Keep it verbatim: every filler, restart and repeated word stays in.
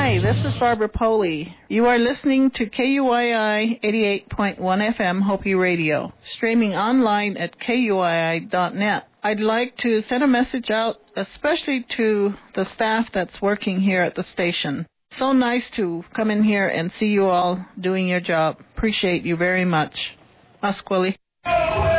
Hi, this is Barbara Poley. You are listening to K U I I eighty-eight point one F M Hopi Radio, streaming online at K U I I dot net. I'd like to send a message out, especially to the staff that's working here at the station. So nice to come in here and see you all doing your job. Appreciate you very much. Pasquale.